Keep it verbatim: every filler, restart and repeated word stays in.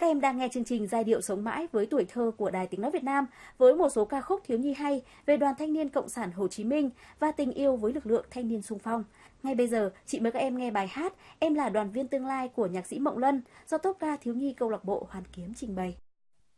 em đang nghe chương trình Giai điệu sống mãi với tuổi thơ của Đài Tiếng nói Việt Nam với một số ca khúc thiếu nhi hay về Đoàn Thanh niên Cộng sản Hồ Chí Minh và tình yêu với lực lượng thanh niên xung phong. Ngay bây giờ, chị mời các em nghe bài hát Em là đoàn viên tương lai của nhạc sĩ Mộng Lân do tốp ca thiếu nhi câu lạc bộ Hoàn Kiếm trình bày.